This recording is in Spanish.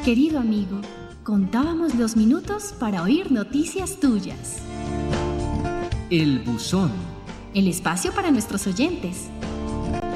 querido amigo. Contábamos los minutos para oír noticias tuyas. El buzón. El espacio para nuestros oyentes.